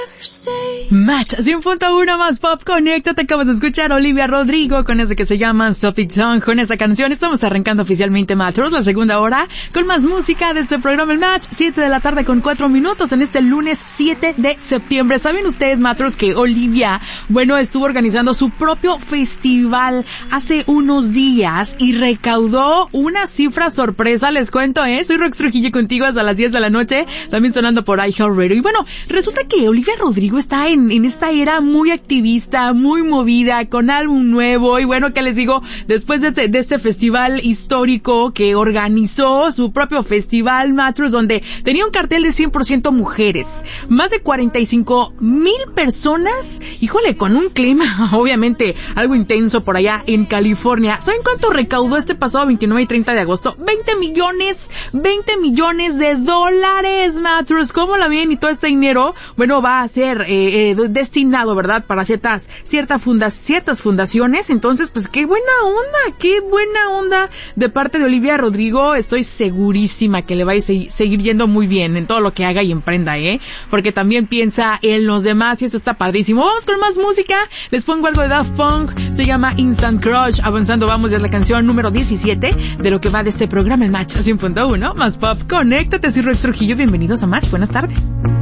Match 100.1 más pop, conéctate. Acabas de escuchar a Olivia Rodrigo con ese que se llama Stop It Song. Con esa canción estamos arrancando oficialmente Matchers, la segunda hora, con más música de este programa El Match, 7 de la tarde con 4 minutos en este lunes 7 de septiembre. ¿Saben ustedes, Matchers, que Olivia, estuvo organizando su propio festival hace unos días y recaudó una cifra sorpresa? Les cuento, soy Rox Trujillo contigo hasta las 10 de la noche, también sonando por iHeartRadio. Y resulta que Olivia Rodrigo está en esta era muy activista, muy movida, con álbum nuevo. Y ¿qué les digo? Después de este festival histórico que organizó su propio festival Mattress, donde tenía un cartel de 100% mujeres, más de 45,000 personas, híjole, con un clima obviamente algo intenso por allá en California. ¿Saben cuánto recaudó este pasado 29 y 30 de agosto? 20 millones de dólares, Mattress. ¿Cómo la ven? Y todo este dinero, va a ser destinado, ¿verdad?, para ciertas fundaciones. Entonces, pues qué buena onda de parte de Olivia Rodrigo. Estoy segurísima que le va a seguir yendo muy bien en todo lo que haga y emprenda, porque también piensa en los demás y eso está padrísimo. Vamos con más música, les pongo algo de Daft Punk, se llama Instant Crush. Avanzando vamos, ya es la canción número 17 de lo que va de este programa El Match 100.1 más pop, conéctate. Soy Rox Trujillo, bienvenidos a Match, buenas tardes.